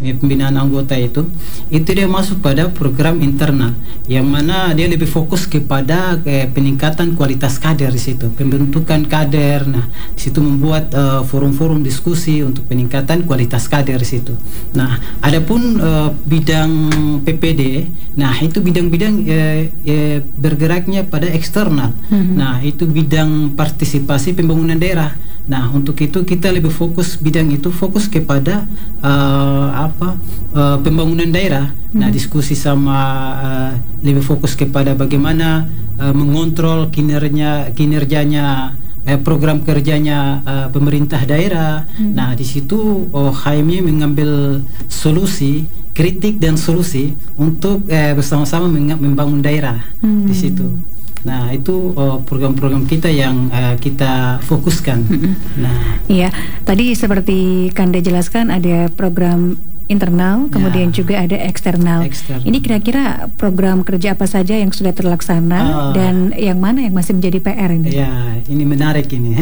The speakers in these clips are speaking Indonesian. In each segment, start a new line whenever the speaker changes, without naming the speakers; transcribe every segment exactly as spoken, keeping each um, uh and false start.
pembinaan anggota itu, itu dia masuk pada program internal, yang mana dia lebih fokus kepada eh, peningkatan kualitas kader di situ, pembentukan kader. Nah, di situ membuat uh, forum-forum diskusi untuk peningkatan kualitas kader di situ. Nah, adapun uh, bidang P P D, nah itu bidang-bidang eh, eh, bergeraknya pada eksternal. Mm-hmm. Nah, itu bidang partisipasi pembangunan daerah. Nah, untuk itu kita lebih fokus bidang itu fokus kepada uh, apa uh, pembangunan daerah. Mm-hmm. Nah, diskusi sama uh, lebih fokus kepada bagaimana uh, mengontrol kinerja kinerjanya eh, program kerjanya uh, pemerintah daerah. Mm-hmm. Nah, di situ oh, H M I mengambil solusi, kritik dan solusi untuk eh, bersama-sama membangun daerah. Mm-hmm. Di situ. Nah, itu uh, program-program kita yang uh, kita fokuskan. Mm-hmm. Nah,
iya, tadi seperti Kanda jelaskan ada program internal, kemudian ya, juga ada eksternal. eksternal. Ini kira-kira program kerja apa saja yang sudah terlaksana uh, dan yang mana yang masih menjadi P R ini?
Ya, ini menarik ini.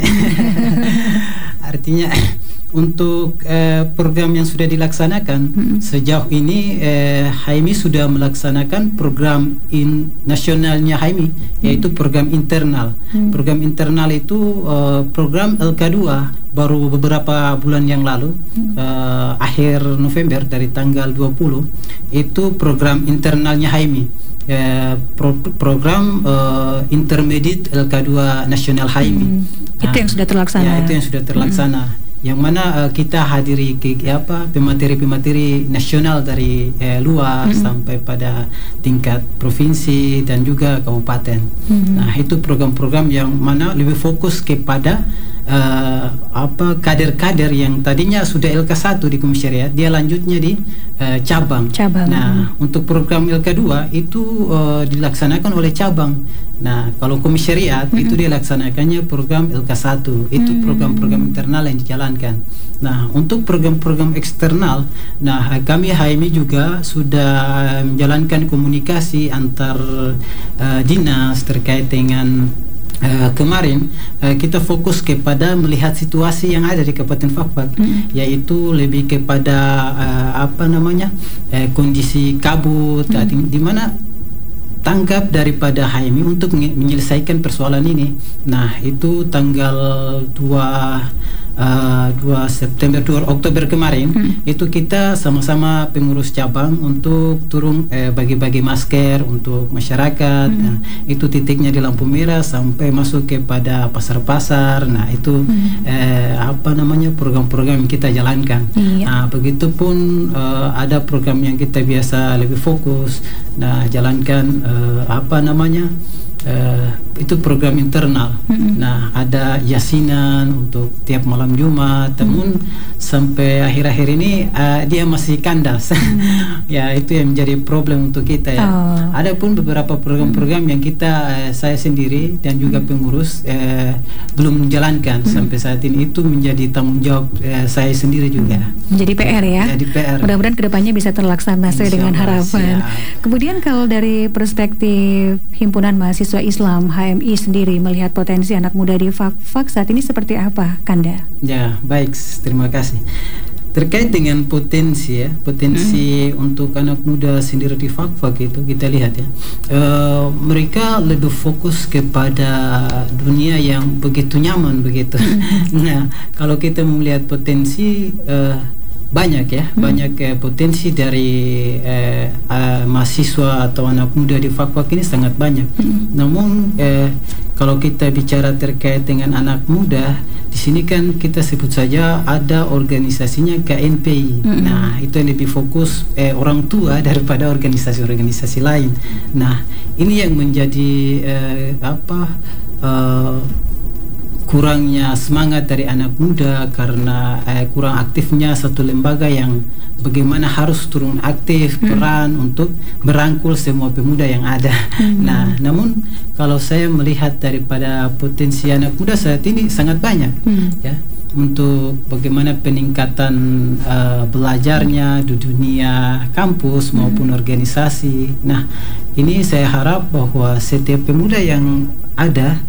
Artinya untuk eh, program yang sudah dilaksanakan hmm. sejauh ini eh, H M I sudah melaksanakan program in, nasionalnya H M I, hmm. yaitu program internal. Hmm. Program internal itu eh, program L K dua baru beberapa bulan yang lalu, hmm. eh, akhir November dari tanggal dua puluh, itu program internalnya H M I. Eh, pro, program eh, intermediate L K dua nasional H M I. Hmm.
Nah, itu yang sudah terlaksana.
Ya, itu yang sudah terlaksana. Hmm. Yang mana uh, kita hadiri ke, apa pemateri-pemateri nasional dari eh, luar mm-hmm. sampai pada tingkat provinsi dan juga kabupaten. Mm-hmm. Nah, itu program-program yang mana lebih fokus kepada uh, apa kader-kader yang tadinya sudah L K satu di komisariat, dia lanjutnya di uh, cabang.
cabang.
Nah, mm-hmm. untuk program L K dua itu uh, dilaksanakan oleh cabang. Nah, kalau komisariat mm-hmm. itu dilaksanakannya program L K satu, itu mm-hmm. program-program internal yang dijalankan. Nah, untuk program-program eksternal, nah kami H M I juga sudah menjalankan komunikasi antar uh, dinas terkait dengan Uh, kemarin uh, kita fokus kepada melihat situasi yang ada di Kabupaten Fakfak, mm-hmm. yaitu lebih kepada uh, apa namanya uh, kondisi kabut, mm-hmm. di, di mana tanggap daripada H M I untuk menyelesaikan persoalan ini. Nah, itu tanggal dua Uh, dua September dua Oktober kemarin, hmm. itu kita sama-sama pengurus cabang untuk turun eh, bagi-bagi masker untuk masyarakat. hmm. Nah, itu titiknya di lampu merah sampai masuk kepada pasar-pasar. Nah, itu hmm. eh, apa namanya program-program yang kita jalankan. Iya. Nah, begitupun eh, ada program yang kita biasa lebih fokus, nah jalankan eh, apa namanya Uh, itu program internal. Mm-hmm. Nah, ada yasinan untuk tiap malam Jumat, namun mm-hmm. sampai akhir-akhir ini uh, dia masih kandas. Mm-hmm. Ya, itu yang menjadi problem untuk kita ya. Oh. Ada pun beberapa program-program mm-hmm. yang kita uh, saya sendiri dan juga pengurus uh, belum menjalankan mm-hmm. sampai saat ini, itu menjadi tanggung jawab uh, saya sendiri juga.
Menjadi P R ya.
Jadi P R.
Mudah-mudahan kedepannya bisa terlaksana sesuai dengan harapan. Siap. Kemudian kalau dari perspektif himpunan mahasiswa Islam H M I sendiri melihat potensi anak muda di Fakfak saat ini seperti apa, Kanda?
Ya, baik, terima kasih. Terkait dengan potensi ya, potensi hmm. untuk anak muda sendiri di Fakfak itu kita lihat ya, uh, mereka lebih fokus kepada dunia yang begitu nyaman begitu. Hmm. Nah, kalau kita melihat potensi uh, banyak ya, hmm. banyak eh, potensi dari eh, uh, mahasiswa atau anak muda di Fakfak ini sangat banyak. Hmm. Namun eh, kalau kita bicara terkait dengan anak muda, di sini kan kita sebut saja ada organisasinya K N P I. Hmm. Nah, itu yang lebih fokus eh, orang tua daripada organisasi-organisasi lain. Nah, ini yang menjadi eh, apa? Uh, kurangnya semangat dari anak muda karena eh, kurang aktifnya satu lembaga yang bagaimana harus turun aktif hmm. peran untuk merangkul semua pemuda yang ada. Hmm. Nah, namun kalau saya melihat daripada potensi anak muda saat ini sangat banyak, hmm. ya, untuk bagaimana peningkatan uh, belajarnya di dunia kampus maupun hmm. organisasi. Nah, ini saya harap bahwa setiap pemuda yang ada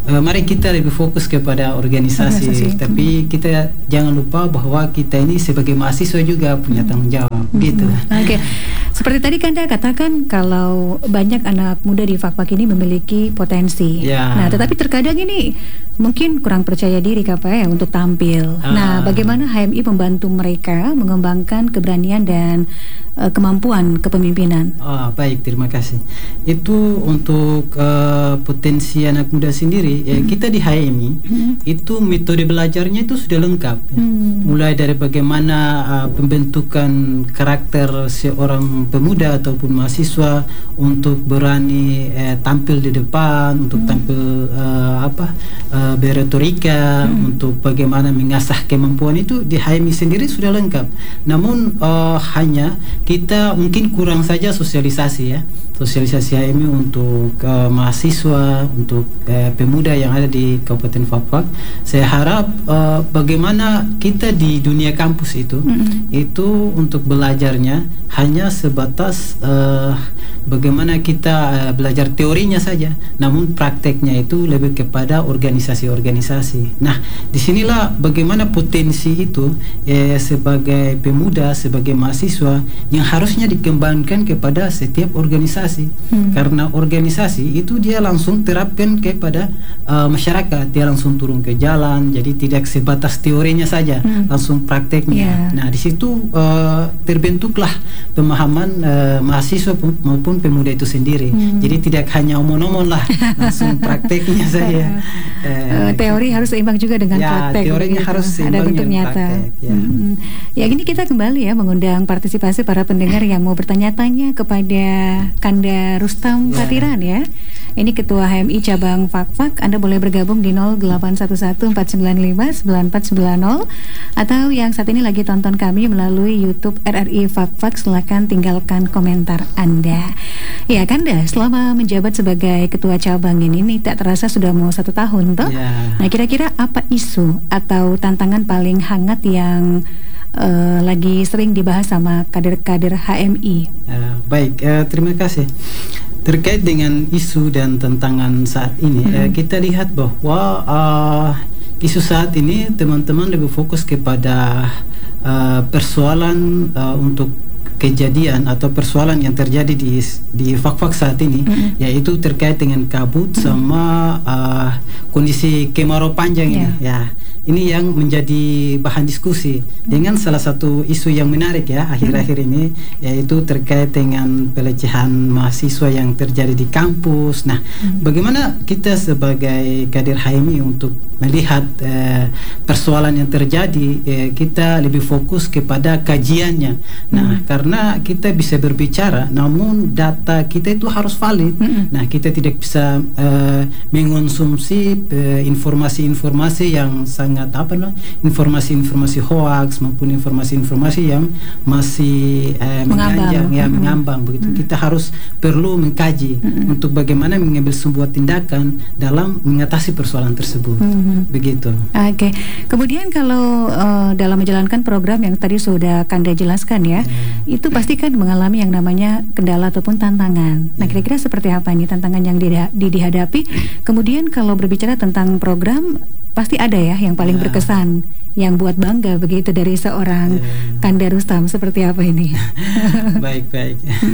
uh, mari kita lebih fokus kepada organisasi, organisasi. Tapi hmm. kita jangan lupa bahwa kita ini sebagai mahasiswa juga punya tanggung jawab. Hmm. Gitu.
Oke. Okay. Seperti tadi Kanda katakan kalau banyak anak muda di Fakfak ini memiliki potensi. Ya. Nah, tetapi terkadang ini mungkin kurang percaya diri K P ya untuk tampil. Ah. Nah, bagaimana H M I membantu mereka mengembangkan keberanian dan uh, kemampuan kepemimpinan?
Ah, baik, terima kasih. Itu untuk uh, potensi anak muda sendiri. Hmm. Ya, kita di H M I hmm. itu metode belajarnya itu sudah lengkap. Ya. Hmm. Mulai dari bagaimana uh, pembentukan karakter seorang pemuda ataupun mahasiswa untuk berani eh, tampil di depan, untuk hmm. tampil uh, apa uh, beretorika, hmm. untuk bagaimana mengasah kemampuan itu di H M I sendiri sudah lengkap. Namun uh, hanya kita mungkin kurang saja sosialisasi ya, sosialisasi H M I untuk uh, mahasiswa, untuk uh, pemuda yang ada di Kabupaten Fakfak. Saya harap uh, bagaimana kita di dunia kampus itu, hmm. itu untuk belajarnya hanya sebatas uh, bagaimana kita uh, belajar teorinya saja, namun prakteknya itu lebih kepada organisasi-organisasi. Nah, disinilah bagaimana potensi itu eh, sebagai pemuda, sebagai mahasiswa yang harusnya dikembangkan kepada setiap organisasi. Hmm. Karena organisasi itu dia langsung terapkan kepada uh, masyarakat, dia langsung turun ke jalan, jadi tidak sebatas teorinya saja, hmm. langsung prakteknya. Yeah. Nah, di situ uh, terbentuklah pemahaman uh, mahasiswa maupun pemuda itu sendiri. Hmm. Jadi tidak hanya omong-omong lah, langsung prakteknya saja.
uh, teori harus seimbang juga dengan
ya,
praktek.
Teorinya
gitu.
harus seimbang
ada bentuk nyata.
Praktek, ya.
Hmm. Ya, ini kita kembali ya mengundang partisipasi para pendengar yang mau bertanya-tanya kepada Kanda Rustam ya. Patiran ya. Ini Ketua H M I Cabang Fakfak. Anda boleh bergabung di nol delapan satu satu empat sembilan lima sembilan empat sembilan nol atau yang saat ini lagi tonton kami melalui YouTube R R I Fakfak, silakan tinggalkan komentar Anda. Ya, Kanda selama menjabat sebagai Ketua Cabang ini, ini tak terasa sudah mau satu tahun toh. Ya. Nah, kira-kira apa isu atau tantangan paling hangat yang uh, lagi sering dibahas sama kader-kader H M I?
Uh, baik, uh, terima kasih. Terkait dengan isu dan tantangan saat ini, hmm. eh, kita lihat bahwa uh, isu saat ini teman-teman lebih fokus kepada uh, persoalan uh, untuk kejadian atau persoalan yang terjadi di di Fakfak saat ini, mm-hmm. yaitu terkait dengan kabut mm-hmm. sama uh, kondisi kemarau panjang yeah. ini. Ya, ini yang menjadi bahan diskusi mm-hmm. dengan salah satu isu yang menarik ya akhir-akhir mm-hmm. ini, yaitu terkait dengan pelecehan mahasiswa yang terjadi di kampus. Nah, mm-hmm. bagaimana kita sebagai kader H M I untuk melihat eh, persoalan yang terjadi, eh, kita lebih fokus kepada kajiannya. Nah, mm-hmm. karena Karena kita bisa berbicara, namun data kita itu harus valid. Mm-hmm. Nah, kita tidak bisa uh, mengonsumsi uh, informasi-informasi yang sangat apa nah, informasi-informasi hoax maupun informasi-informasi yang masih uh, menganjang, ya mm-hmm. mengambang begitu. Mm-hmm. Kita harus perlu mengkaji mm-hmm. untuk bagaimana mengambil sebuah tindakan dalam mengatasi persoalan tersebut. Mm-hmm. Begitu.
Oke. Okay. Kemudian kalau uh, dalam menjalankan program yang tadi sudah Kanda jelaskan ya. Mm. Itu pasti kan mengalami yang namanya kendala ataupun tantangan. Nah, kira-kira seperti apa ini tantangan yang dihadapi? Kemudian kalau berbicara tentang program, pasti ada ya yang paling ya. berkesan, yang buat bangga begitu dari seorang ya. Kanda Rustam. Seperti apa ini?
Baik, baik.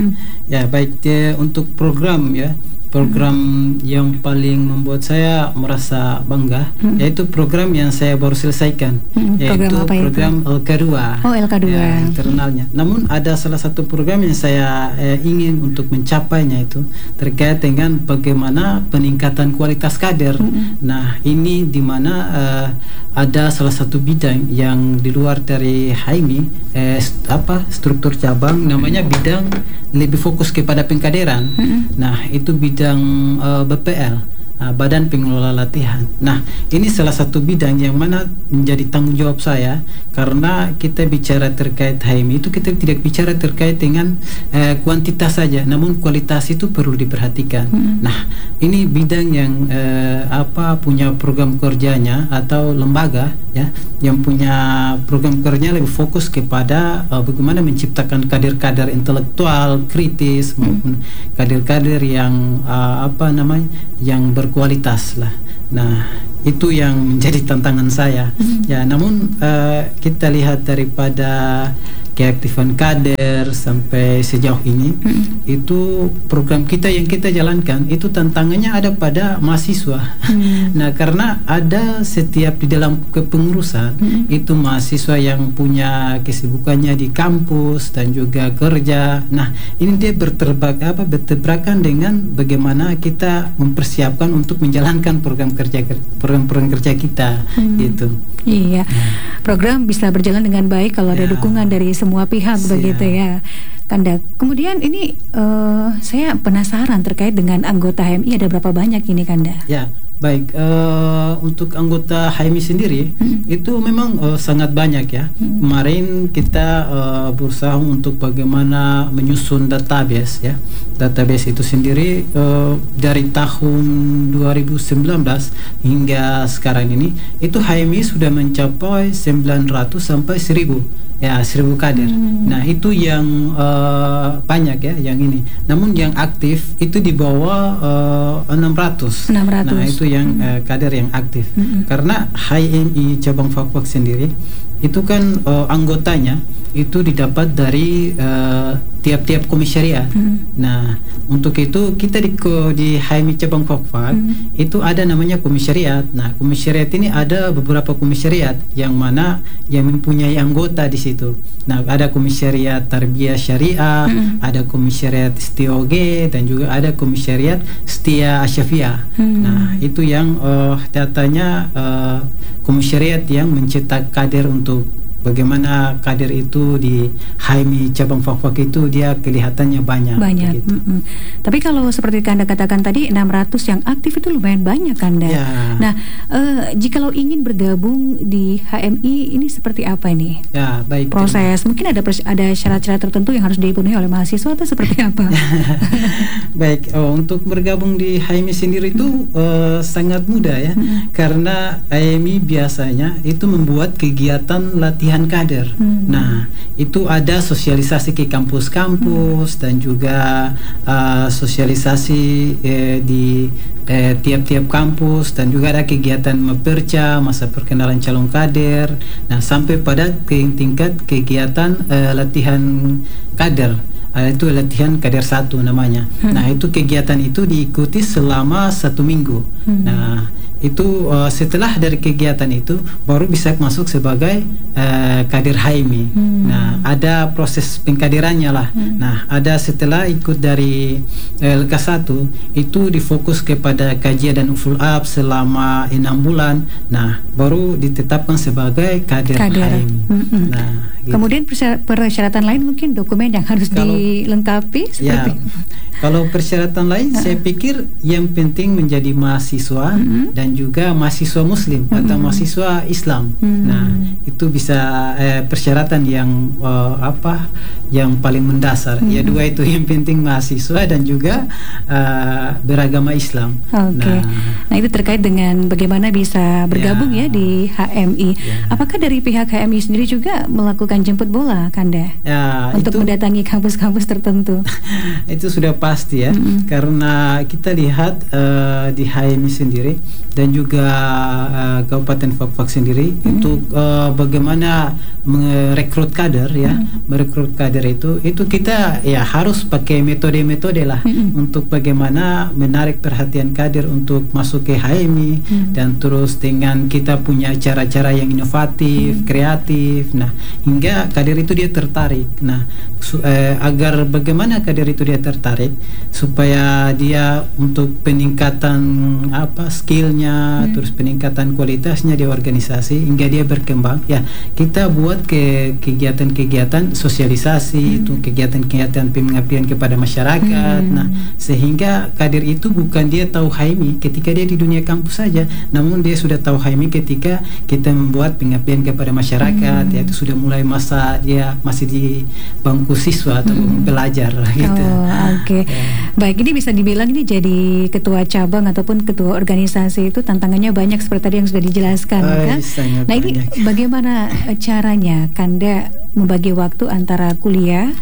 Ya, baik ya, untuk program ya. Program hmm. yang paling membuat saya merasa bangga hmm. yaitu program yang saya baru selesaikan, hmm. yaitu program, program L K dua.
Oh, L K dua.
Ya, internalnya. Namun ada salah satu program yang saya eh, ingin untuk mencapainya itu terkait dengan bagaimana peningkatan kualitas kader. Hmm. Nah, ini di mana eh, ada salah satu bidang yang di luar dari H M I, eh, st- apa struktur cabang, namanya bidang lebih fokus kepada pengkaderan. Hmm. Nah, itu bidang uh, B P L, uh, Badan Pengelola Latihan. Nah, ini salah satu bidang yang mana menjadi tanggung jawab saya, karena kita bicara terkait H M I itu kita tidak bicara terkait dengan uh, kuantitas saja, namun kualitas itu perlu diperhatikan. Hmm. Nah, ini bidang yang uh, apa punya program kerjanya atau lembaga ya yang punya program kerjanya lebih fokus kepada uh, bagaimana menciptakan kader-kader intelektual kritis maupun kader-kader yang uh, apa namanya yang ber berkualitas lah. Nah, itu yang menjadi tantangan saya. Mm-hmm. Ya, namun uh, kita lihat daripada keaktifan kader sampai sejauh ini, mm-hmm. itu program kita yang kita jalankan itu tantangannya ada pada mahasiswa. Mm-hmm. Nah, karena ada setiap di dalam kepengurusan, mm-hmm. itu mahasiswa yang punya kesibukannya di kampus dan juga kerja. Nah, ini dia berterbak apa bertabrakan dengan bagaimana kita mempersiapkan untuk menjalankan program kerja program-program kerja kita, mm-hmm. gitu.
Iya, program bisa berjalan dengan baik kalau ya. ada dukungan dari semua pihak. Siap. Begitu ya, Kanda. Kemudian ini uh, saya penasaran terkait dengan anggota H M I, ada berapa banyak ini, Kanda?
Ya, baik. Uh, untuk anggota H M I sendiri, hmm. itu memang uh, sangat banyak ya. Hmm. Kemarin kita uh, berusaha untuk bagaimana menyusun database ya. Database itu sendiri uh, dari tahun dua ribu sembilan belas hingga sekarang ini itu H M I sudah mencapai sembilan ratus sampai seribu ya, seribu kader. Hmm. Nah, itu yang uh, banyak ya yang ini. Namun yang aktif itu di bawah uh, enam ratus.
enam ratus.
Nah, itu yang hmm. uh, kader yang aktif. Hmm. Karena H M I cabang Fakfak sendiri itu kan uh, anggotanya itu didapat dari uh, tiap-tiap komisariat. Hmm. Nah, untuk itu kita di di H M I cabang Fakfak hmm. itu ada namanya komisariat. Nah, komisariat ini ada beberapa komisariat yang mana yang mempunyai anggota di situ. Nah, ada komisariat Tarbiyah Syariah, hmm. ada komisariat Setia O G, dan juga ada komisariat Setia Asyafiyah. Hmm. Nah, itu yang uh, datanya uh, komisariat yang mencetak kader untuk bagaimana kader itu di H M I cabang Fakfak itu dia kelihatannya banyak.
Banyak. Gitu. Mm-mm. Tapi kalau seperti Kanda katakan tadi enam ratus yang aktif itu lumayan banyak, Kanda.
Ya.
Nah, uh, jikalau ingin bergabung di H M I ini seperti apa ini?
Ya, baik.
Proses terima. Mungkin ada ada syarat-syarat tertentu yang harus dipenuhi oleh mahasiswa atau seperti apa?
Baik, oh, untuk bergabung di H M I sendiri itu uh, sangat mudah ya. Mm-hmm. Karena H M I biasanya itu membuat kegiatan latihan kader. Hmm. Nah, itu ada sosialisasi ke kampus-kampus hmm. dan juga uh, sosialisasi eh, di eh, tiap-tiap kampus, dan juga ada kegiatan meperca, masa perkenalan calon kader. Nah, sampai pada ke tingkat kegiatan eh, latihan kader. Uh, itu latihan kader satu namanya. Hmm. Nah, itu kegiatan itu diikuti selama satu minggu. Hmm. Nah, itu uh, setelah dari kegiatan itu baru bisa masuk sebagai uh, kader H M I. Hmm. Nah, ada proses pengkaderannya lah. Hmm. Nah, ada setelah ikut dari L K satu itu difokus kepada kajian dan follow up selama enam bulan. Nah, baru ditetapkan sebagai kader, kader. H M I. Hmm. Nah, gitu.
Kemudian persyaratan lain mungkin dokumen yang harus kalau, dilengkapi seperti
ya, kalau persyaratan lain uh-uh. saya pikir yang penting menjadi mahasiswa uh-huh. dan juga mahasiswa Muslim uh-huh. atau mahasiswa Islam. Uh-huh. Nah, itu bisa eh, persyaratan yang uh, apa yang paling mendasar. Uh-huh. Ya, dua itu yang penting, mahasiswa dan juga uh, beragama Islam.
Oke. Okay. Nah, nah, itu terkait dengan bagaimana bisa bergabung ya, ya di H M I. Ya. Apakah dari pihak H M I sendiri juga melakukan jemput bola, Kanda? Ya, untuk itu, mendatangi kampus-kampus tertentu.
Itu sudah pasti ya, mm-hmm. karena kita lihat uh, di H M I sendiri dan juga uh, Kabupaten Fakfak sendiri mm-hmm. untuk uh, bagaimana merekrut kader ya, mm-hmm. merekrut kader itu itu kita ya harus pakai metode-metode lah mm-hmm. untuk bagaimana menarik perhatian kader untuk masuk ke H M I mm-hmm. dan terus dengan kita punya cara-cara yang inovatif, mm-hmm. kreatif. Nah, hingga kader itu dia tertarik. Nah, su- eh, agar bagaimana kader itu dia tertarik supaya dia untuk peningkatan apa skillnya, hmm. terus peningkatan kualitasnya di organisasi hingga dia berkembang. Ya, kita buat ke kegiatan-kegiatan sosialisasi, hmm. itu kegiatan-kegiatan pengabdian kepada masyarakat. Hmm. Nah, sehingga kader itu bukan dia tahu H M I ketika dia di dunia kampus saja, namun dia sudah tahu H M I ketika kita membuat pengabdian kepada masyarakat. Hmm. Yaitu sudah mulai masa dia masih di bangku siswa atau hmm. pelajar gitu.
Oh, oke. Okay. Yeah. Baik, ini bisa dibilang ini jadi ketua cabang ataupun ketua organisasi itu tantangannya banyak seperti tadi yang sudah dijelaskan, oh, kan? Nah, ini
banyak.
Bagaimana caranya Kanda membagi waktu antara kuliah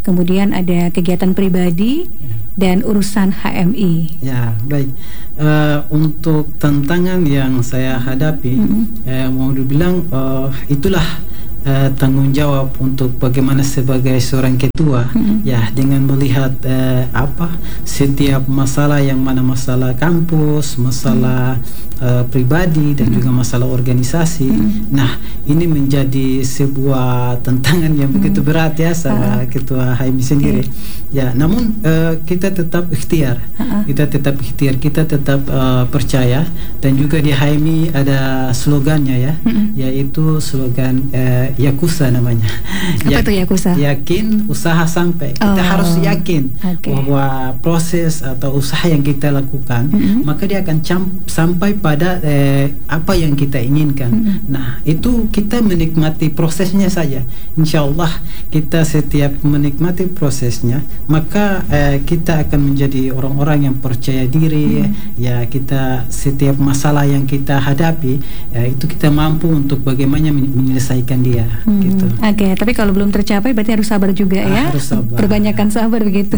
kemudian ada kegiatan pribadi ya, dan urusan H M I.
Ya, baik. Uh, untuk tantangan yang saya hadapi, mm-hmm. eh, mau dibilang uh, itulah Uh, tanggung jawab untuk bagaimana sebagai seorang ketua, mm-hmm. ya, dengan melihat uh, apa setiap masalah, yang mana masalah kampus, masalah mm-hmm. uh, pribadi dan mm-hmm. juga masalah organisasi. Mm-hmm. Nah, ini menjadi sebuah tantangan yang mm-hmm. begitu berat ya sama uh-huh. ketua H M I sendiri. Okay. Ya, namun uh, kita tetap ikhtiar, uh-huh. kita tetap ikhtiar, kita tetap uh, percaya, dan juga di H M I ada slogannya ya, mm-hmm. yaitu slogan uh, Yakuza namanya.
Apa itu Yakuza?
Yakin usaha sampai. Kita oh, harus yakin okay. bahwa proses atau usaha yang kita lakukan, mm-hmm. maka dia akan cam- sampai pada eh, apa yang kita inginkan. Mm-hmm. Nah, itu kita menikmati prosesnya saja. Insya Allah kita setiap menikmati prosesnya, maka eh, kita akan menjadi orang-orang yang percaya diri. Mm-hmm. Ya, kita setiap masalah yang kita hadapi, ya, itu kita mampu untuk bagaimana menyelesaikan dia.
Hmm,
gitu.
Oke, okay, tapi kalau belum tercapai berarti harus sabar juga ah, ya.
Harus sabar.
Perbanyakan sabar begitu.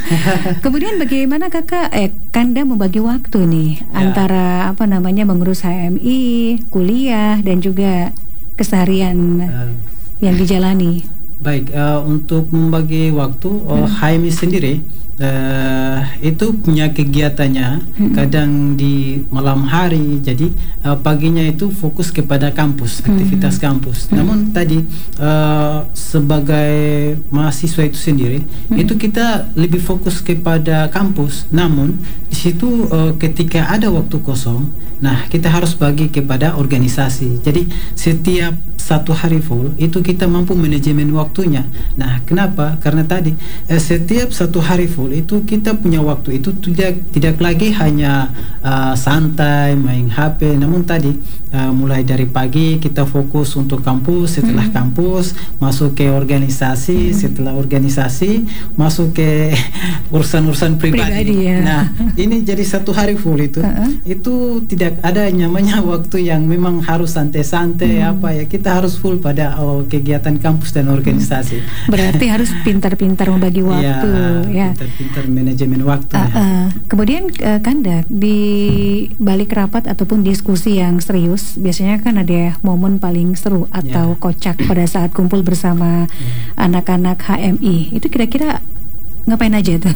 Kemudian bagaimana kakak, eh Kanda membagi waktu nih ya. antara apa namanya mengurus H M I, kuliah dan juga keseharian uh, yang dijalani.
Baik, uh, untuk membagi waktu, uh, hmm. H M I sendiri uh, itu punya kegiatannya hmm. kadang di malam hari, jadi uh, paginya itu fokus kepada kampus, aktivitas hmm. kampus. Hmm. Namun tadi uh, sebagai mahasiswa itu sendiri, hmm. itu kita lebih fokus kepada kampus. Namun di situ uh, ketika ada waktu kosong, nah kita harus bagi kepada organisasi. Jadi setiap satu hari full itu kita mampu manajemen waktunya. Nah, kenapa? Karena tadi eh, setiap satu hari full itu kita punya waktu itu tidak tidak lagi hanya uh, santai main H P. Namun tadi uh, mulai dari pagi kita fokus untuk kampus, setelah hmm. kampus masuk ke organisasi, hmm. setelah organisasi masuk ke urusan-urusan pribadi. pribadi ya. Nah, ini jadi satu hari full itu. Uh-uh. Itu tidak ada namanya waktu yang memang harus santai-santai hmm. apa ya. Kita harus full pada oh, kegiatan kampus dan organisasi.
Berarti harus pintar-pintar membagi waktu ya.
Pintar-pintar manajemen waktu. Uh,
uh, ya. Kemudian uh, Kanda di balik rapat ataupun diskusi yang serius, biasanya kan ada momen paling seru atau yeah. kocak pada saat kumpul bersama yeah. anak-anak H M I. Itu kira-kira ngapain aja tuh?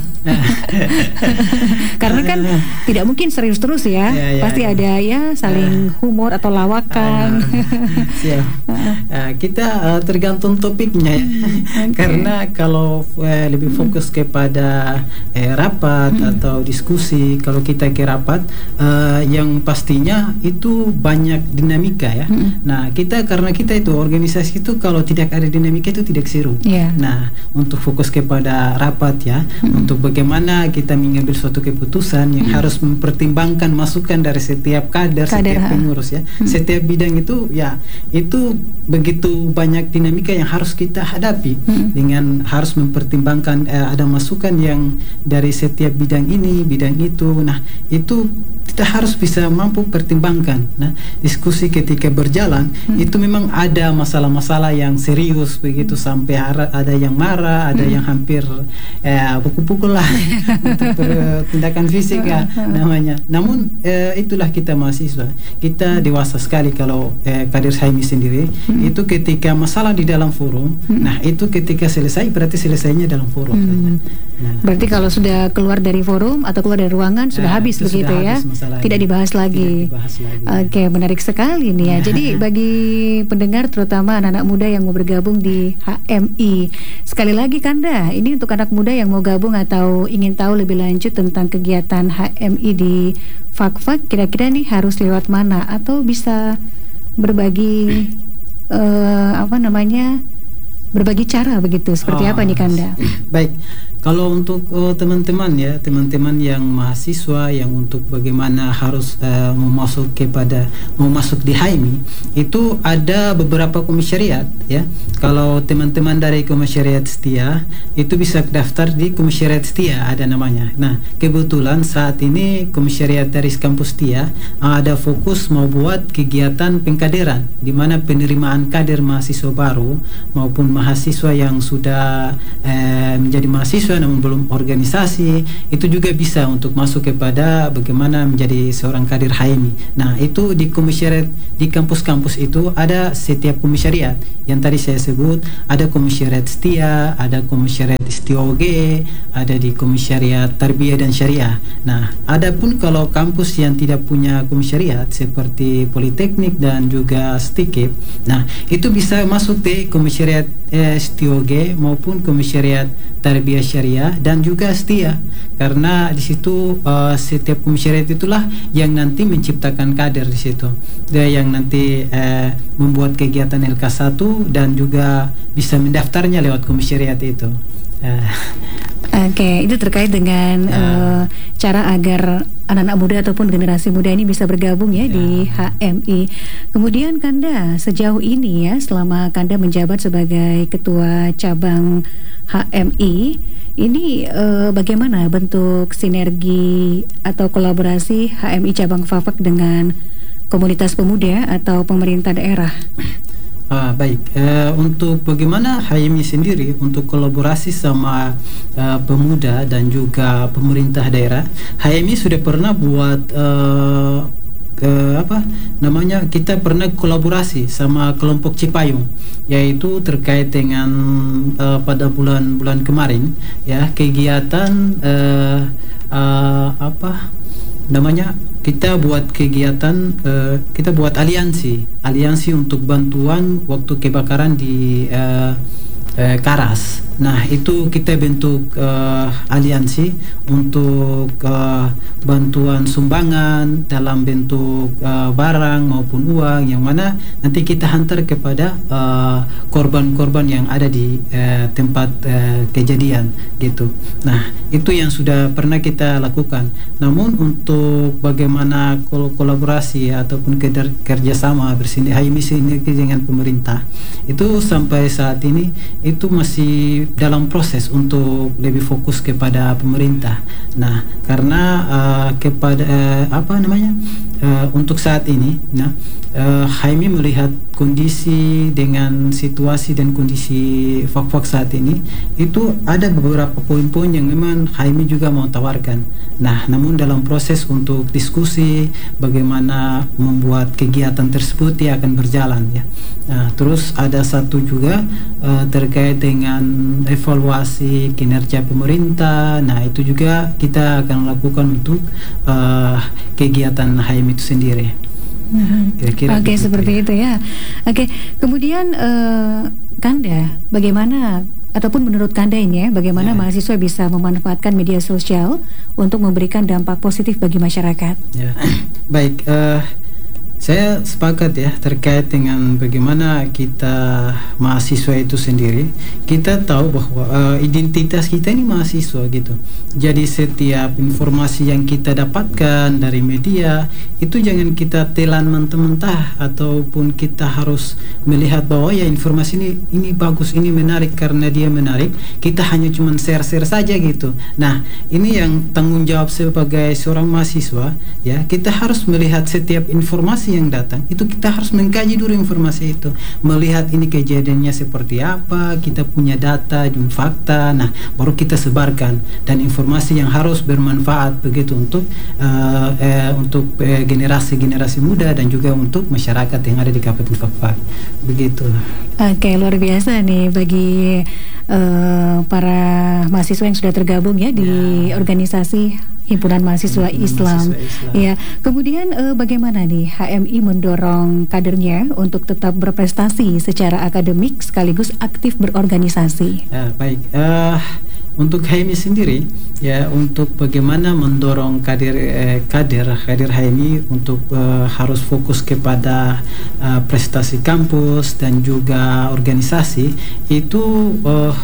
Karena kan tidak mungkin serius terus ya, ya, ya pasti ya. ada ya saling humor atau lawakan.
Uh, uh, kita uh, tergantung topiknya ya. Okay. Karena kalau uh, lebih fokus kepada eh, rapat hmm. atau diskusi, kalau kita ke rapat uh, yang pastinya itu banyak dinamika ya. Hmm. Nah, kita karena kita itu organisasi itu kalau tidak ada dinamika itu tidak seru. Yeah. Nah, untuk fokus kepada rapat ya, hmm. untuk bagaimana kita mengambil suatu keputusan yang hmm. harus mempertimbangkan masukan dari setiap kader, kader setiap ha. pengurus ya, hmm. setiap bidang itu ya, itu begitu banyak dinamika yang harus kita hadapi hmm. dengan harus mempertimbangkan eh, ada masukan yang dari setiap bidang ini, bidang itu. Nah, itu kita harus bisa mampu pertimbangkan. Nah, diskusi ketika berjalan hmm. itu memang ada masalah-masalah yang serius begitu, sampai ada yang marah, ada hmm. yang hampir eh, pukul-pukul lah untuk tindakan fisik ya namanya. Namun eh, itulah kita mahasiswa, kita dewasa sekali kalau eh, kader H M I sendiri hmm. itu ketika masalah di dalam forum, hmm. nah itu ketika selesai berarti selesainya dalam forum. Hmm. Nah,
berarti kalau sudah keluar dari forum atau keluar dari ruangan sudah eh, habis begitu sudah ya, habis tidak dibahas lagi. lagi. Oke, okay, menarik sekali nih ya. Jadi bagi pendengar terutama anak-anak muda yang mau bergabung di H M I, sekali lagi Kanda, ini untuk anak muda yang mau gabung atau ingin tahu lebih lanjut tentang kegiatan H M I di Fakfak, kira-kira nih harus lewat mana atau bisa berbagi uh, apa namanya berbagi cara begitu, seperti oh, apa nih Kanda?
Baik, kalau untuk uh, teman-teman ya, teman-teman yang mahasiswa yang untuk bagaimana harus uh, memasuk kepada mau masuk di H M I, itu ada beberapa komisariat ya. Kalau teman-teman dari komisariat Setia itu bisa daftar di komisariat Setia, ada namanya. Nah, kebetulan saat ini komisariat dari kampus Setia ada fokus mau buat kegiatan pengkaderan, di mana penerimaan kader mahasiswa baru maupun mahasiswa yang sudah uh, menjadi mahasiswa namun belum organisasi, itu juga bisa untuk masuk kepada bagaimana menjadi seorang kader H M I. Nah, itu di komisariat di kampus-kampus itu ada setiap komisariat yang tadi saya sebut, ada komisariat Setia, ada komisariat Istioge, ada di komisariat Tarbiyah dan Syariah. Nah, adapun kalau kampus yang tidak punya komisariat seperti Politeknik dan juga Stikip, nah itu bisa masuk di komisariat eh, Istioge maupun komisariat Tarbiyah Syariah dan juga Setia, karena di situ uh, setiap komisariat itulah yang nanti menciptakan kader di situ, dia yang nanti uh, membuat kegiatan L K satu dan juga bisa mendaftarnya lewat komisariat itu. Uh.
Oke, okay, itu terkait dengan uh. uh, cara agar anak-anak muda ataupun generasi muda ini bisa bergabung ya, ya di H M I. Kemudian Kanda sejauh ini ya, selama Kanda menjabat sebagai ketua cabang H M I, ini uh, bagaimana bentuk sinergi atau kolaborasi H M I cabang Fafak dengan komunitas pemuda atau pemerintah daerah?
Ah, baik, uh, untuk bagaimana H M I sendiri untuk kolaborasi sama uh, pemuda dan juga pemerintah daerah, H M I sudah pernah buat uh, ke apa namanya kita pernah kolaborasi sama kelompok Cipayung, yaitu terkait dengan uh, pada bulan-bulan kemarin ya, kegiatan uh, uh, apa namanya kita buat kegiatan uh, kita buat aliansi aliansi untuk bantuan waktu kebakaran di uh, uh, Karas. Nah, itu kita bentuk uh, aliansi untuk uh, bantuan sumbangan dalam bentuk uh, barang maupun uang, yang mana nanti kita hantar kepada korban-korban uh, yang ada di uh, tempat uh, kejadian gitu. Nah, itu yang sudah pernah kita lakukan. Namun untuk bagaimana kol kolaborasi ataupun kerjasama bersini H M I sinergi dengan pemerintah, itu sampai saat ini itu masih dalam proses untuk lebih fokus kepada pemerintah. Nah, karena uh, kepada uh, apa namanya uh, untuk saat ini, nah uh, H M I melihat kondisi dengan situasi dan kondisi Fak-Fak saat ini, itu ada beberapa poin-poin yang memang H M I juga mau tawarkan. Nah, namun dalam proses untuk diskusi bagaimana membuat kegiatan tersebut ya akan berjalan ya. Nah, terus ada satu juga uh, terkait dengan evaluasi kinerja pemerintah. Nah, itu juga kita akan lakukan untuk uh, kegiatan H M I itu sendiri.
Kira-kira Oke, okay, seperti ya. itu ya. Oke, okay. Kemudian uh, Kanda, bagaimana ataupun menurut Kanda ini ya, bagaimana ya. mahasiswa bisa memanfaatkan media sosial untuk memberikan dampak positif bagi masyarakat? Ya.
Baik, uh, saya sepakat ya terkait dengan bagaimana kita mahasiswa itu sendiri. Kita tahu bahwa uh, identitas kita ini mahasiswa gitu. Jadi setiap informasi yang kita dapatkan dari media itu jangan kita telan mentah-mentah, ataupun kita harus melihat bahwa ya informasi ini ini bagus, ini menarik karena dia menarik, kita hanya cuma share-share saja gitu. Nah, ini yang tanggung jawab sebagai seorang mahasiswa ya, kita harus melihat setiap informasi yang datang, itu kita harus mengkaji dulu informasi itu, melihat ini kejadiannya seperti apa, kita punya data dan fakta, nah baru kita sebarkan, dan informasi yang harus bermanfaat begitu untuk uh, eh, untuk generasi-generasi muda dan juga untuk masyarakat yang ada di Kabupaten Fak-Fak begitu.
Oke, luar biasa nih bagi uh, para mahasiswa yang sudah tergabung ya di ya. organisasi Himpunan Mahasiswa Himpunan Islam. Mahasiswa Islam. Ya, kemudian uh, bagaimana nih H M I mendorong kadernya untuk tetap berprestasi secara akademik sekaligus aktif berorganisasi?
Ya, baik. Uh, untuk H M I sendiri, ya untuk bagaimana mendorong kader eh, kader kader H M I untuk uh, harus fokus kepada uh, prestasi kampus dan juga organisasi, itu uh,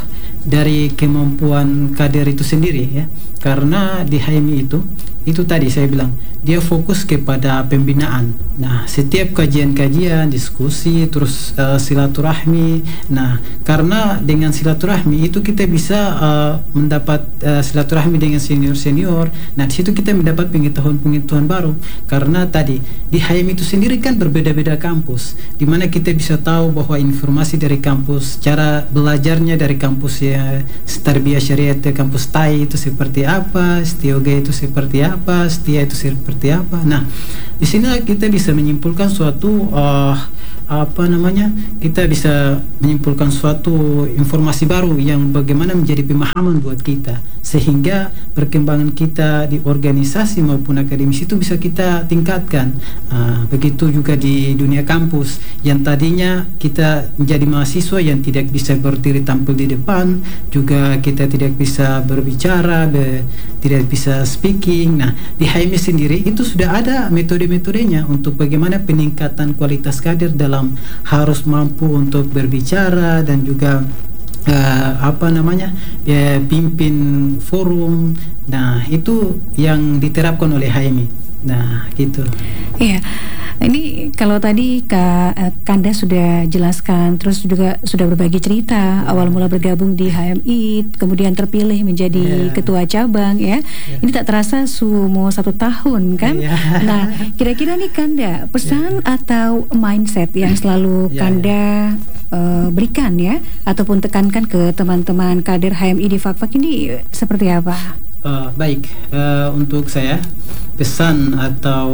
dari kemampuan kader itu sendiri ya. Karena di H M I itu itu tadi saya bilang dia fokus kepada pembinaan. Nah, setiap kajian-kajian, diskusi, terus uh, silaturahmi. Nah, karena dengan silaturahmi itu kita bisa uh, mendapat uh, silaturahmi dengan senior-senior. Nah, di situ kita mendapat pengetahuan-pengetahuan baru. Karena tadi di H M I itu sendiri kan berbeda-beda kampus, di mana kita bisa tahu bahwa informasi dari kampus, cara belajarnya dari kampus ya, Tarbiyah Syariah kampus T A I itu seperti apa, Setioga itu seperti apa, Setia itu seperti apa. Nah, di sini kita bisa menyimpulkan suatu uh, apa namanya? Kita bisa menyimpulkan suatu informasi baru yang bagaimana menjadi pemahaman buat kita, sehingga perkembangan kita di organisasi maupun akademis itu bisa kita tingkatkan. Uh, begitu juga di dunia kampus yang tadinya kita menjadi mahasiswa yang tidak bisa berdiri tampil di depan, juga kita tidak bisa berbicara, be, tidak bisa speaking. Nah, di H M I sendiri itu sudah ada metode-metodenya untuk bagaimana peningkatan kualitas kader dalam harus mampu untuk berbicara dan juga uh, apa namanya ya, pimpin forum. Nah, itu yang diterapkan oleh H M I. Nah, gitu.
Iya. Ini kalau tadi Kak Kanda sudah jelaskan, terus juga sudah berbagi cerita awal mula bergabung di H M I, kemudian terpilih menjadi yeah. ketua cabang ya. Yeah. Ini tak terasa sumo satu tahun kan? Yeah. Nah, kira-kira nih Kanda, pesan yeah. atau mindset yang selalu yeah, Kanda yeah. Uh, berikan ya, ataupun tekankan ke teman-teman kader H M I di Fakfak ini seperti apa?
Uh, baik, uh, untuk saya pesan atau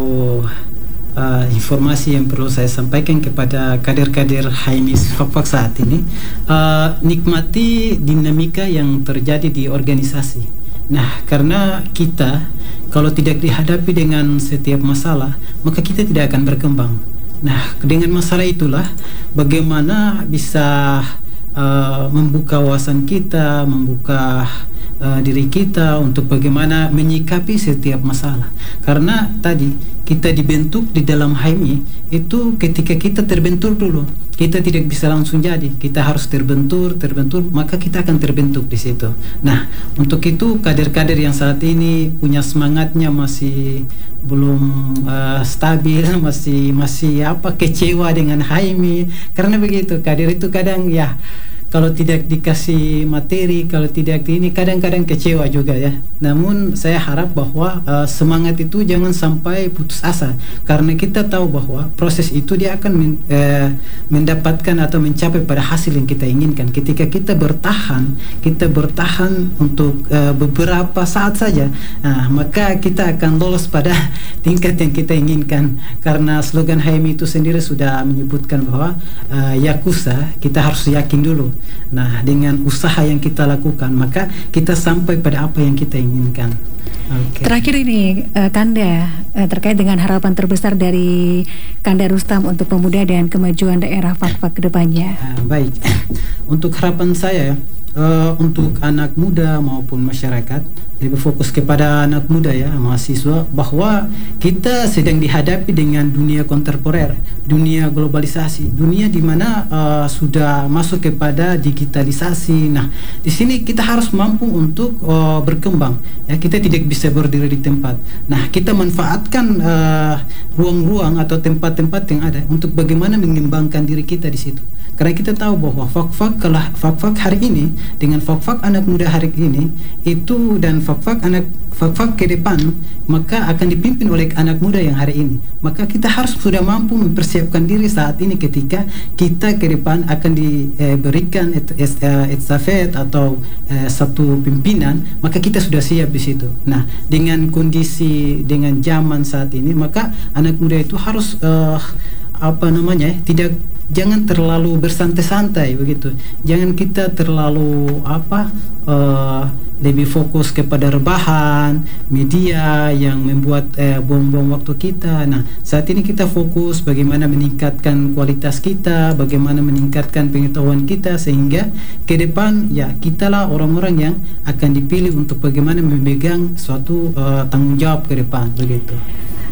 Uh, informasi yang perlu saya sampaikan kepada kader-kader H M I Fakfak saat ini, uh, nikmati dinamika yang terjadi di organisasi. Nah, karena kita kalau tidak dihadapi dengan setiap masalah, maka kita tidak akan berkembang. Nah, dengan masalah itulah bagaimana bisa uh, membuka wawasan kita, membuka uh, diri kita untuk bagaimana menyikapi setiap masalah. Karena tadi kita dibentuk di dalam H M I itu ketika kita terbentur dulu, kita tidak bisa langsung jadi, kita harus terbentur, terbentur, maka kita akan terbentuk di situ. Nah, untuk itu kader-kader yang saat ini punya semangatnya masih belum uh, stabil, masih masih apa kecewa dengan H M I, karena begitu kader itu kadang ya kalau tidak dikasih materi, kalau tidak ini kadang-kadang kecewa juga ya. Namun saya harap bahwa uh, semangat itu jangan sampai putus asa, karena kita tahu bahwa proses itu dia akan men, uh, mendapatkan atau mencapai pada hasil yang kita inginkan. Ketika kita bertahan, kita bertahan untuk uh, beberapa saat saja, nah, maka kita akan lolos pada tingkat yang kita inginkan. Karena slogan H M I itu sendiri sudah menyebutkan bahwa uh, Yakuza, kita harus yakin dulu. Nah, dengan usaha yang kita lakukan, maka kita sampai pada apa yang kita inginkan. Okay.
Terakhir ini, uh, Kanda, uh, terkait dengan harapan terbesar dari Kanda Rustam untuk pemuda dan kemajuan daerah Fakfak ke depannya.
Uh, baik, untuk harapan saya, uh, untuk anak muda maupun masyarakat, lebih fokus kepada anak muda ya, mahasiswa, bahwa kita sedang dihadapi dengan dunia kontemporer, dunia globalisasi, dunia di mana uh, sudah masuk kepada digitalisasi. Nah, di sini kita harus mampu untuk uh, berkembang ya, kita tidak bisa berdiri di tempat. Nah, kita manfaatkan uh, ruang-ruang atau tempat-tempat yang ada untuk bagaimana mengembangkan diri kita di situ. Karena kita tahu bahwa Fakfak kalah Fakfak hari ini dengan Fakfak anak muda hari ini itu, dan Fakfak anak Fakfak ke depan maka akan dipimpin oleh anak muda yang hari ini. Maka kita harus sudah mampu mempersiapkan diri saat ini ketika kita ke depan akan diberikan et, et, estafet atau eh, satu pimpinan, maka kita sudah siap di situ. Nah, dengan kondisi dengan zaman saat ini, maka anak muda itu harus eh, apa namanya tidak jangan terlalu bersantai-santai begitu. Jangan kita terlalu apa uh, lebih fokus kepada rebahan, media yang membuat eh, bom-bom waktu kita. Nah, saat ini kita fokus bagaimana meningkatkan kualitas kita, bagaimana meningkatkan pengetahuan kita, sehingga ke depan ya kitalah orang-orang yang akan dipilih untuk bagaimana memegang suatu uh, tanggung jawab ke depan begitu.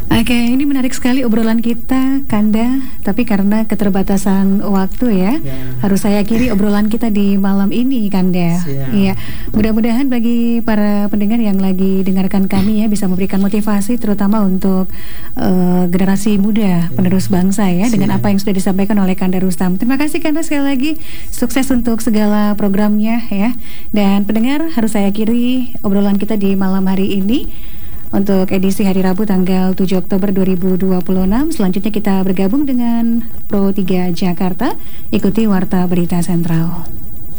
Oke, ini menarik sekali obrolan kita, Kanda. Tapi karena keterbatasan waktu ya, ya. harus saya akhiri obrolan kita di malam ini, Kanda. Iya, mudah-mudahan bagi para pendengar yang lagi dengarkan kami ya bisa memberikan motivasi, terutama untuk uh, generasi muda, ya. penerus bangsa ya, dengan Siap. apa yang sudah disampaikan oleh Kanda Rustam. Terima kasih Kanda sekali lagi, sukses untuk segala programnya ya. Dan pendengar, harus saya akhiri obrolan kita di malam hari ini. Untuk edisi hari Rabu tanggal tujuh Oktober dua ribu dua puluh enam. Selanjutnya kita bergabung dengan Pro tiga Jakarta. Ikuti Warta Berita Sentral.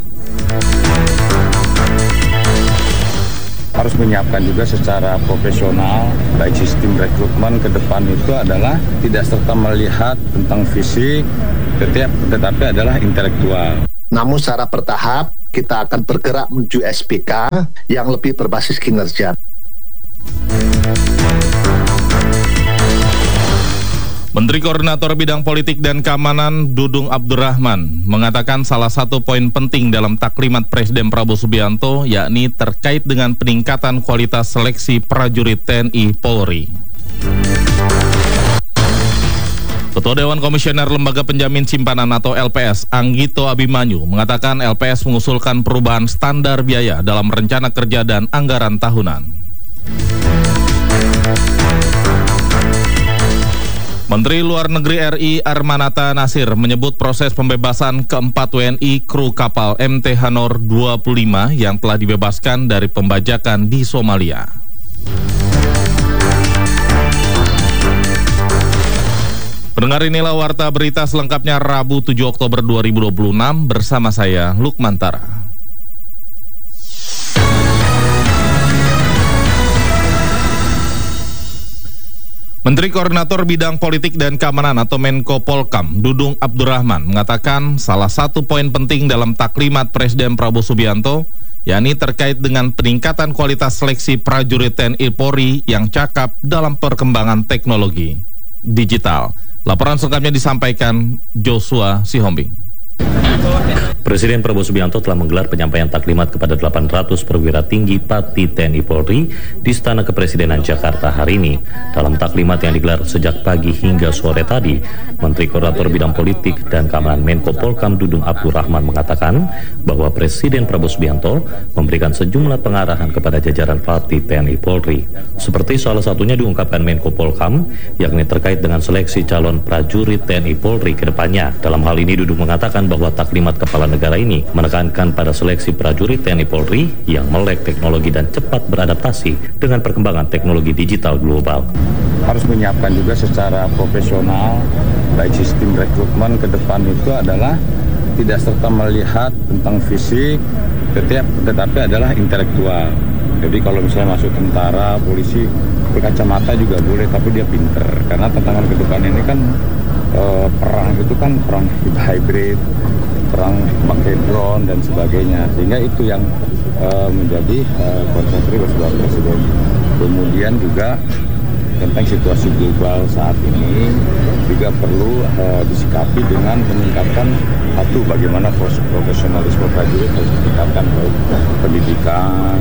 Harus menyiapkan juga secara profesional, baik sistem rekrutmen ke depan itu adalah tidak serta melihat tentang fisik, tetapi, tetapi adalah intelektual.
Namun secara bertahap kita akan bergerak menuju S P K yang lebih berbasis kinerja.
Menteri Koordinator Bidang Politik dan Keamanan Dudung Abdurrahman mengatakan salah satu poin penting dalam taklimat Presiden Prabowo Subianto yakni terkait dengan peningkatan kualitas seleksi prajurit T N I Polri. Ketua Dewan Komisioner Lembaga Penjamin Simpanan atau L P S, Anggito Abimanyu, mengatakan L P S mengusulkan perubahan standar biaya dalam rencana kerja dan anggaran tahunan. Menteri Luar Negeri R I Armanata Nasir menyebut proses pembebasan keempat W N I kru kapal M T Hanor dua puluh lima yang telah dibebaskan dari pembajakan di Somalia. Pendengar, inilah Warta Berita selengkapnya Rabu tujuh Oktober dua ribu dua puluh enam bersama saya Lukman Tara. Menteri Koordinator Bidang Politik dan Keamanan atau Menko Polkam Dudung Abdurrahman mengatakan salah satu poin penting dalam taklimat Presiden Prabowo Subianto yakni terkait dengan peningkatan kualitas seleksi prajurit T N I Polri yang cakap dalam perkembangan teknologi digital. Laporan selengkapnya disampaikan Joshua Sihombing.
Presiden Prabowo Subianto telah menggelar penyampaian taklimat kepada delapan ratus perwira tinggi Pati T N I Polri di Istana Kepresidenan Jakarta hari ini. Dalam taklimat yang digelar sejak pagi hingga sore tadi, Menteri Koordinator Bidang Politik dan Keamanan Menko Polkam Dudung Abdurrahman mengatakan bahwa Presiden Prabowo Subianto memberikan sejumlah pengarahan kepada jajaran Pati T N I Polri. Seperti salah satunya diungkapkan Menko Polkam, yakni terkait dengan seleksi calon prajurit T N I Polri ke depannya. Dalam hal ini Dudung mengatakan bahwa taklimat kepala negara ini menekankan pada seleksi prajurit T N I Polri yang melek teknologi dan cepat beradaptasi dengan perkembangan teknologi digital global.
Harus menyiapkan juga secara profesional, baik sistem rekrutmen ke depan itu adalah tidak serta melihat tentang fisik, tetapi, tetapi adalah intelektual. Jadi kalau misalnya masuk tentara, polisi, berkacamata juga boleh, tapi dia pinter. Karena tantangan ke depan ini kan Uh, perang itu kan perang hybrid, perang pakai drone dan sebagainya, sehingga itu yang uh, menjadi uh, konsentrasi Bapak Presiden. Kemudian juga tentang situasi global saat ini juga perlu uh, disikapi dengan meningkatkan satu, bagaimana proses profesionalisme prajurit harus ditingkatkan, baik pendidikan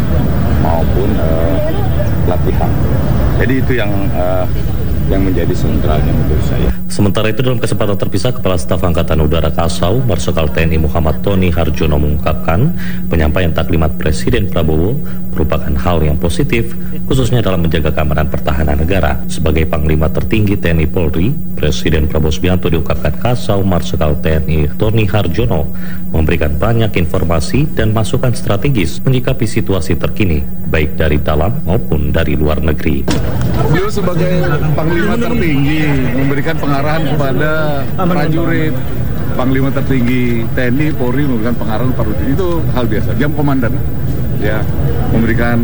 maupun uh, pelatihan. Jadi itu yang uh, yang menjadi sentralnya menurut saya.
Sementara itu dalam kesempatan terpisah, Kepala Staf Angkatan Udara Kasau, Marsikal T N I Muhammad Tony Harjono mengungkapkan penyampaian taklimat Presiden Prabowo merupakan hal yang positif, khususnya dalam menjaga keamanan pertahanan negara. Sebagai Panglima tertinggi T N I Polri, Presiden Prabowo Subianto diungkapkan Kasau Marsikal T N I Tony Harjono memberikan banyak informasi dan masukan strategis menyikapi situasi terkini, baik dari dalam maupun dari luar negeri.
Beliau sebagai Panglima tertinggi memberikan pengarahan kepada prajurit, Panglima tertinggi T N I Polri memberikan pengarahan kepada prajurit. Itu hal biasa. Dia komandan, ya, memberikan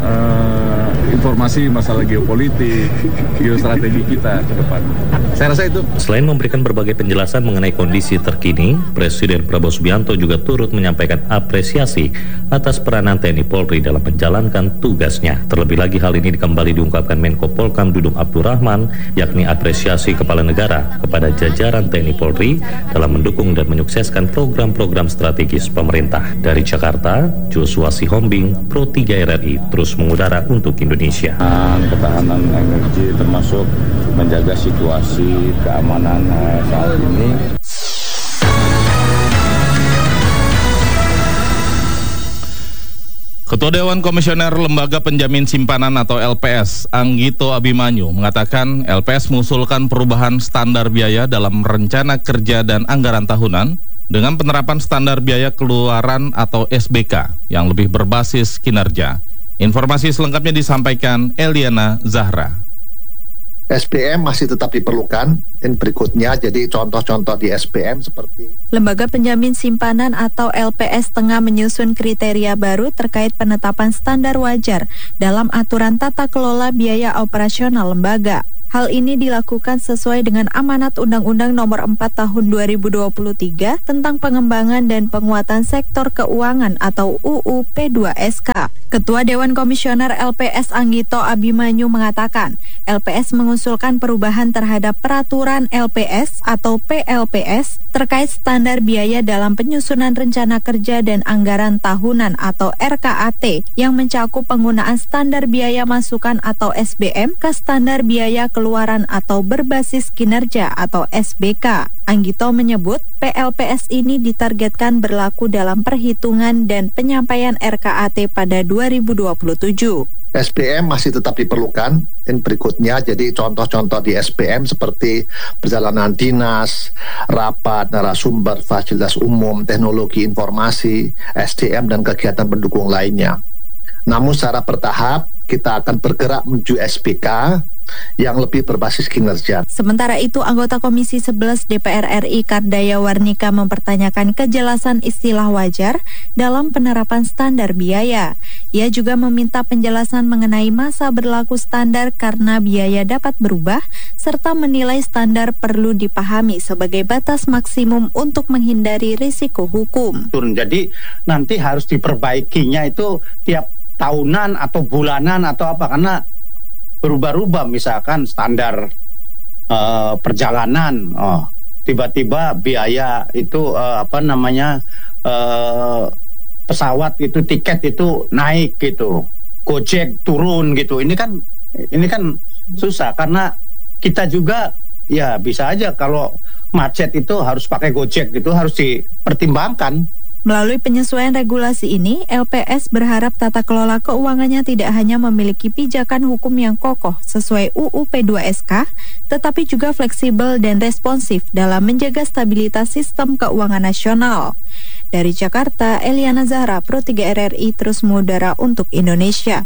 uh, informasi masalah geopolitik, geostrategi kita ke depan. Saya rasa itu.
Selain memberikan berbagai penjelasan mengenai kondisi terkini, Presiden Prabowo Subianto juga turut menyampaikan apresiasi atas peranan T N I Polri dalam menjalankan tugasnya. Terlebih lagi hal ini kembali diungkapkan Menko Polkam Dudung Abdurrahman, yakni apresiasi kepala negara kepada jajaran T N I Polri dalam mendukung dan menyukseskan program-program strategis pemerintah. Dari Jakarta, Joshua Sihombing, Pro tiga R R I terus mengudara untuk Indonesia. Indonesia.
Ketahanan energi termasuk menjaga situasi keamanan saat ini.
Ketua Dewan Komisioner Lembaga Penjamin Simpanan atau L P S, Anggito Abimanyu, mengatakan L P S mengusulkan perubahan standar biaya dalam rencana kerja dan anggaran tahunan dengan penerapan standar biaya keluaran atau S B K yang lebih berbasis kinerja. Informasi selengkapnya disampaikan Eliana Zahra.
S P M masih tetap diperlukan. Dan berikutnya, jadi contoh-contoh di S P M seperti
Lembaga Penjamin Simpanan atau L P S tengah menyusun kriteria baru terkait penetapan standar wajar dalam aturan tata kelola biaya operasional lembaga. Hal ini dilakukan sesuai dengan amanat Undang-Undang Nomor empat Tahun dua ribu dua puluh tiga tentang pengembangan dan penguatan sektor keuangan atau U U P dua S K. Ketua Dewan Komisioner L P S Anggito Abimanyu mengatakan, L P S mengusulkan perubahan terhadap peraturan L P S atau P L P S terkait standar biaya dalam penyusunan rencana kerja dan anggaran tahunan atau R K A T yang mencakup penggunaan standar biaya masukan atau S B M ke standar biaya keluaran atau berbasis kinerja atau S B K. Anggito menyebut P L P S ini ditargetkan berlaku dalam perhitungan dan penyampaian R K A T pada dua ribu dua puluh tujuh.
S P M masih tetap diperlukan. Dan berikutnya, jadi contoh-contoh di S P M seperti perjalanan dinas, rapat, narasumber, fasilitas umum, teknologi informasi, S D M, dan kegiatan pendukung lainnya. Namun secara bertahap, kita akan bergerak menuju S P K yang lebih berbasis kinerja.
Sementara itu, anggota Komisi sebelas D P R R I Kardaya Warnika mempertanyakan kejelasan istilah wajar dalam penerapan standar biaya. Ia juga meminta penjelasan mengenai masa berlaku standar karena biaya dapat berubah, serta menilai standar perlu dipahami sebagai batas maksimum untuk menghindari risiko hukum.
Jadi nanti harus diperbaikinya itu tiap tahunan atau bulanan atau apa, karena berubah-ubah, misalkan standar uh, perjalanan, oh, tiba-tiba biaya itu uh, apa namanya uh, pesawat itu, tiket itu naik gitu, Gojek turun gitu. Ini kan ini kan susah karena kita juga ya bisa aja kalau macet itu harus pakai Gojek gitu, harus dipertimbangkan.
Melalui penyesuaian regulasi ini, L P S berharap tata kelola keuangannya tidak hanya memiliki pijakan hukum yang kokoh sesuai U U P dua S K, tetapi juga fleksibel dan responsif dalam menjaga stabilitas sistem keuangan nasional. Dari Jakarta, Eliana Zahra, Pro tiga R R I, terus mengudara untuk Indonesia.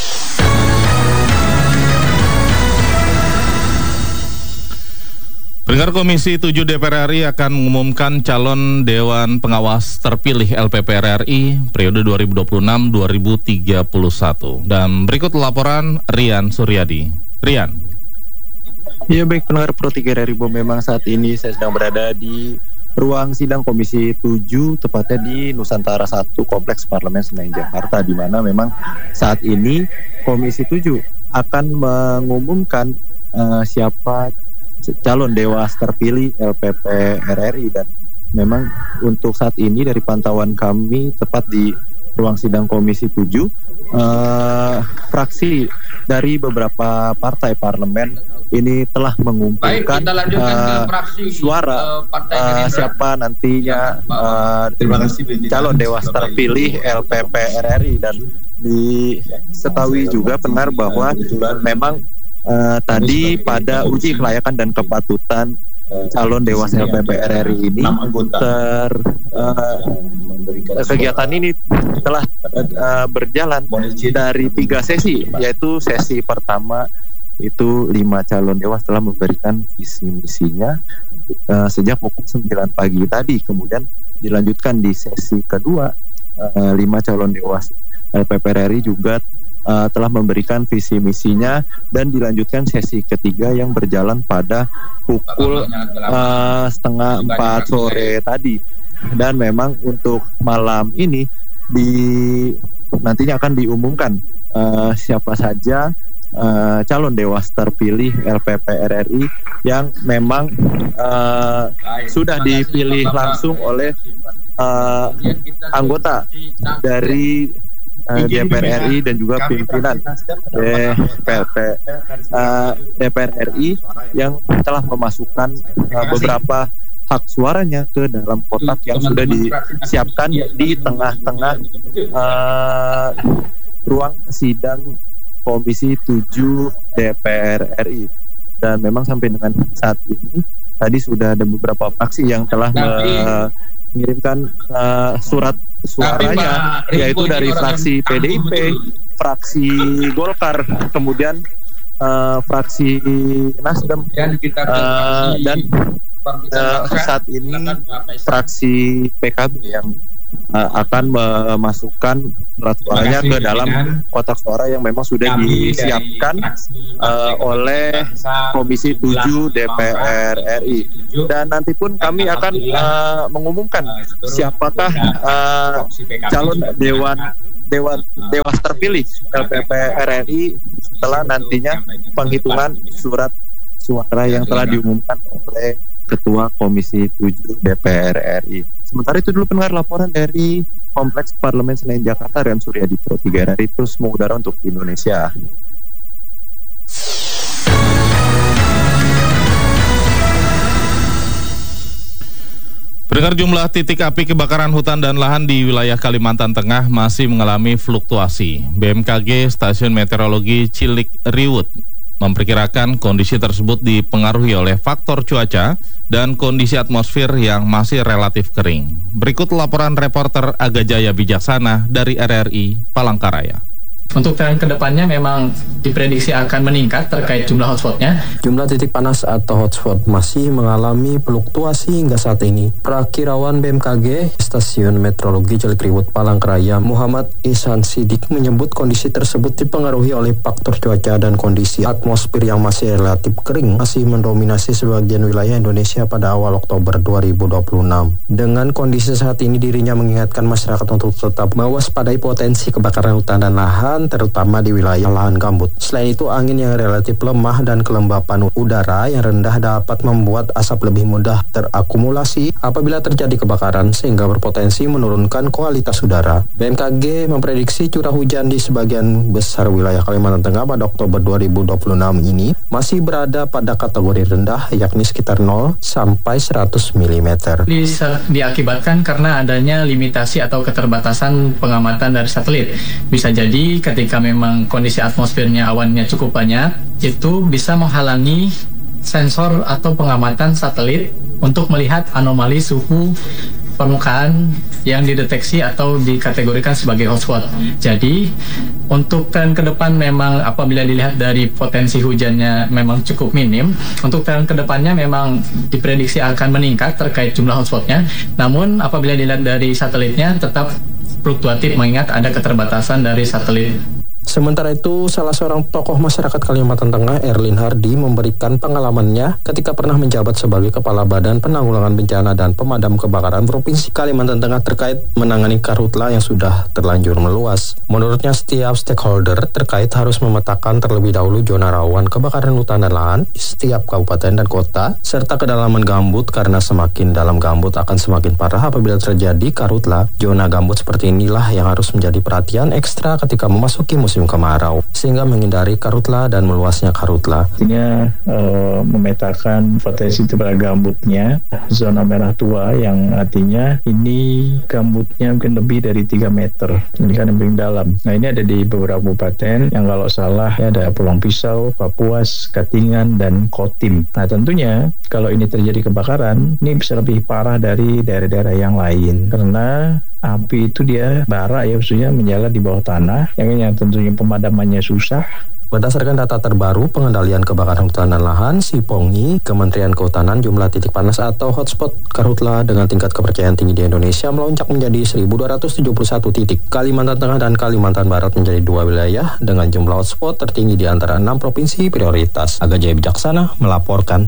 Pendengar, Komisi tujuh D P R R I akan mengumumkan calon Dewan Pengawas terpilih L P P R R I periode dua ribu dua puluh enam sampai dua ribu tiga puluh satu. Dan berikut laporan Rian Suryadi. Rian.
Ya, baik pendengar Pro tiga R R I, memang saat ini saya sedang berada di ruang sidang Komisi tujuh, tepatnya di Nusantara satu Kompleks Parlemen Senayan Jakarta, di mana memang saat ini Komisi tujuh akan mengumumkan uh, siapa calon dewas terpilih L P P R R I. Dan memang untuk saat ini dari pantauan kami tepat di ruang sidang Komisi tujuh, uh, fraksi dari beberapa partai parlemen ini telah mengumpulkan Baik, uh, suara uh, siapa nantinya uh, calon dewas terpilih L P P R R I. Dan diketahui juga benar bahwa memang Uh, tadi pada uji kelayakan dan kepatutan calon dewas L P P R R I ini ter uh, kegiatan ini telah uh, berjalan dari tiga sesi, yaitu sesi pertama itu lima calon dewas telah memberikan visi misinya uh, sejak pukul sembilan pagi tadi. Kemudian dilanjutkan di sesi kedua, uh, lima calon dewas L P P R R I juga Uh, telah memberikan visi misinya, dan dilanjutkan sesi ketiga yang berjalan pada pukul uh, setengah empat sore tadi. Dan memang untuk malam ini di nantinya akan diumumkan uh, siapa saja uh, calon dewas terpilih L P P R R I yang memang uh, sudah dipilih langsung oleh uh, anggota dari uh, D P R R I dan juga pimpinan D P P uh, D P R R I yang telah memasukkan uh, beberapa hak suaranya ke dalam kotak yang sudah disiapkan di tengah-tengah uh, ruang sidang Komisi tujuh D P R R I. Dan memang sampai dengan saat ini tadi sudah ada beberapa fraksi yang telah mengirimkan uh, surat suaranya, yaitu dari fraksi P D I P, fraksi Golkar, kemudian uh, fraksi Nasdem, uh, dan uh, saat ini fraksi P K B yang uh, akan memasukkan surat suaranya ke dalam kotak suara yang memang sudah disiapkan uh, oleh Komisi tujuh D P R R I. Dan nanti pun kami akan uh, mengumumkan siapakah uh, calon dewan dewan dewas terpilih L P P R R I setelah nantinya penghitungan surat suara yang telah diumumkan oleh Ketua Komisi tujuh D P R R I. Sementara itu dulu pendengar laporan dari Kompleks Parlemen Senayan Jakarta, Rian Suryadi, Pro tiga R R I, terus mengudara untuk Indonesia.
Pendengar, jumlah titik api kebakaran hutan dan lahan di wilayah Kalimantan Tengah masih mengalami fluktuasi. B M K G Stasiun Meteorologi Cilik Riwut memperkirakan kondisi tersebut dipengaruhi oleh faktor cuaca dan kondisi atmosfer yang masih relatif kering. Berikut laporan reporter Aga Jaya Bijaksana dari R R I Palangkaraya.
Untuk tren kedepannya memang diprediksi akan meningkat terkait jumlah hotspotnya.
Jumlah titik panas atau hotspot masih mengalami fluktuasi hingga saat ini. Prakirawan B M K G Stasiun Meteorologi Cilikriwut Palangkaraya Muhammad Ihsan Sidik menyebut kondisi tersebut dipengaruhi oleh faktor cuaca dan kondisi atmosfer yang masih relatif kering masih mendominasi sebagian wilayah Indonesia pada awal Oktober dua ribu dua puluh enam. Dengan kondisi saat ini, dirinya mengingatkan masyarakat untuk tetap mewaspadai potensi kebakaran hutan dan lahan, terutama di wilayah lahan gambut. Selain itu, angin yang relatif lemah dan kelembapan udara yang rendah dapat membuat asap lebih mudah terakumulasi apabila terjadi kebakaran, sehingga berpotensi menurunkan kualitas udara. B M K G memprediksi curah hujan di sebagian besar wilayah Kalimantan Tengah pada Oktober dua ribu dua puluh enam ini masih berada pada kategori rendah, yakni sekitar nol sampai seratus milimeter.
Bisa diakibatkan karena adanya limitasi atau keterbatasan pengamatan dari satelit. Bisa jadi ketika memang kondisi atmosfernya awannya cukup banyak, itu bisa menghalangi sensor atau pengamatan satelit untuk melihat anomali suhu permukaan yang dideteksi atau dikategorikan sebagai hotspot. Jadi untuk tren ke depan memang apabila dilihat dari potensi hujannya memang cukup minim, untuk tren ke depannya memang diprediksi akan meningkat terkait jumlah hotspotnya. Namun apabila dilihat dari satelitnya tetap fluktuatif mengingat ada keterbatasan dari satelit.
Sementara itu, salah seorang tokoh masyarakat Kalimantan Tengah, Erlin Hardi, memberikan pengalamannya ketika pernah menjabat sebagai Kepala Badan Penanggulangan Bencana dan Pemadam Kebakaran Provinsi Kalimantan Tengah terkait menangani karhutla yang sudah terlanjur meluas. Menurutnya, setiap stakeholder terkait harus memetakan terlebih dahulu zona rawan kebakaran hutan dan lahan di setiap kabupaten dan kota, serta kedalaman gambut, karena semakin dalam gambut akan semakin parah apabila terjadi karhutla. Zona gambut seperti inilah yang harus menjadi perhatian ekstra ketika memasuki musim musim kemarau, sehingga menghindari karhutla dan meluasnya karhutla.
Artinya e, memetakan potensi terhadap gambutnya, zona merah tua yang artinya ini gambutnya mungkin lebih dari tiga meter, ini kan yang paling dalam. Nah, ini ada di beberapa kabupaten yang kalau salah ya, ada Pulang Pisau, Kapuas, Katingan, dan Kotim. Nah, tentunya kalau ini terjadi kebakaran, ini bisa lebih parah dari daerah-daerah yang lain karena api itu dia bara ya, maksudnya menyala di bawah tanah, yang yang tentunya pemadamannya susah.
Berdasarkan data terbaru pengendalian kebakaran hutan dan lahan SIPONGI, Kementerian Kehutanan, jumlah titik panas atau hotspot karhutla dengan tingkat kepercayaan tinggi di Indonesia melonjak menjadi seribu dua ratus tujuh puluh satu titik. Kalimantan Tengah dan Kalimantan Barat menjadi dua wilayah dengan jumlah hotspot tertinggi di antara enam provinsi prioritas. Aga Jaya Bijaksana melaporkan.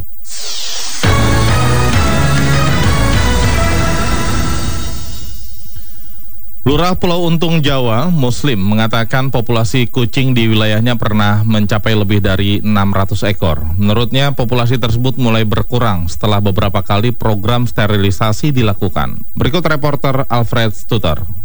Lurah Pulau Untung Jawa, Muslim, mengatakan populasi kucing di wilayahnya pernah mencapai lebih dari enam ratus ekor. Menurutnya, populasi tersebut mulai berkurang setelah beberapa kali program sterilisasi dilakukan. Berikut reporter Alfred Stuter.